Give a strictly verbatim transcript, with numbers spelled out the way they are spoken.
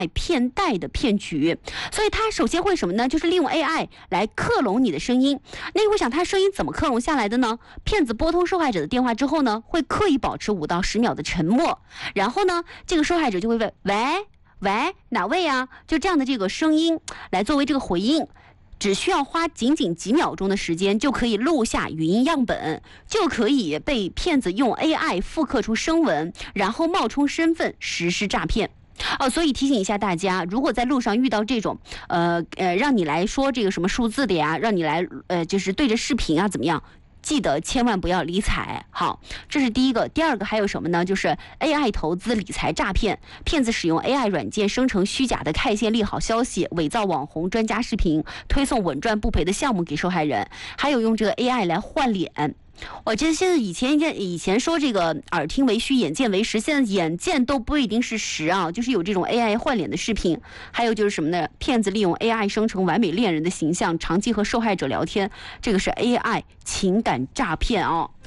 骗贷的骗局。所以它首先会什么呢？就是利用 A I 来克隆你的声音。那你会想，它声音怎么克隆下来的呢？骗子拨通受害者的电话之后呢，会刻意保持五到十秒的沉默，然后呢，这个受害者就会问：喂喂，哪位啊？就这样的这个声音来作为这个回应。只需要花仅仅几秒钟的时间，就可以录下语音样本，就可以被骗子用 A I 复刻出声纹，然后冒充身份实施诈骗。哦，所以提醒一下大家，如果在路上遇到这种，呃呃，让你来说这个什么数字的呀，让你来呃，就是对着视频啊，怎么样？记得千万不要理睬。好，这是第一个。第二个还有什么呢？就是 A I 投资理财诈骗，骗子使用 A I 软件生成虚假的开线利好消息，伪造网红专家视频，推送稳赚不赔的项目给受害人，还有用这个 A I 来换脸。我这现在以前以前说这个耳听为虚，眼见为实，现在眼见都不一定是实啊，就是有这种 A I 换脸的视频。还有就是什么呢？骗子利用 A I 生成完美恋人的形象，长期和受害者聊天，这个是 A I 情感诈骗啊。